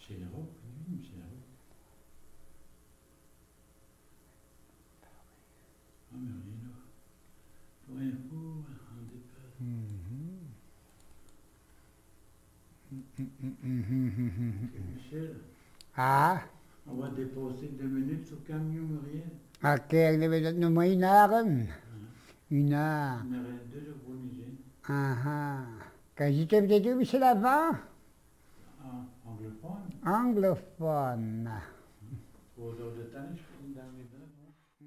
C'est l'Europe, oui, c'est l'Europe. Ah, mais rien là. Pour info, on dépasse. Michel, Ah, on va déposer 2 minutes sur camion, rien. ok, nous avons 1 heure. 1 heure. On arrête deux de Brunisen. Ah, ah. Quand j'étais peut-être Michel avant, Anglophone, anglophone. 3 heures de temps, je